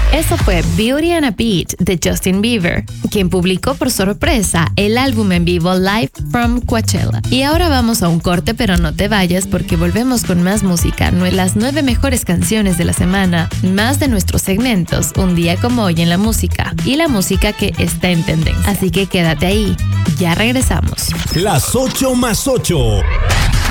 Eso fue Beauty and a Beat de Justin Bieber, quien publicó por sorpresa el álbum en vivo Live from Coachella. Y ahora vamos a un corte, pero no te vayas porque volvemos con más música, las 9 mejores canciones de la semana, más de nuestros segmentos, un día como hoy en la música, y la música que está en tendencia. Así que quédate ahí, ya regresamos. Las 8 más 8.